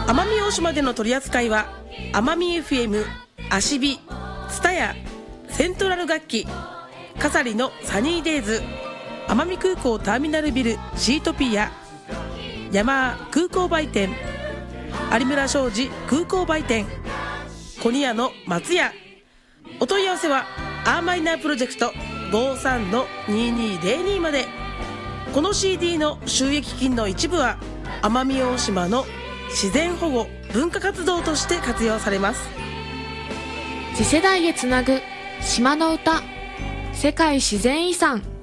奄美大島での取り扱いは奄美 FM、アシビ、ツタヤ、セントラル楽器、カサリのサニーデイズ、奄美空港ターミナルビルシートピア、ヤマー空港売店、有村商事空港売店、コニアの松屋。お問い合わせはアーマイナープロジェクト 53-2202 まで。この CD の収益金の一部は奄美大島の自然保護文化活動として活用されます。 次世代へつなぐ島の歌、世界自然遺産